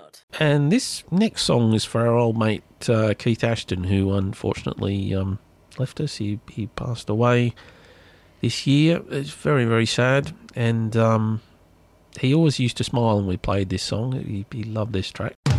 And this next song is for our old mate Keith Ashton, who unfortunately left us. He passed away this year. It's very, very sad. And he always used to smile when we played this song. He loved this track.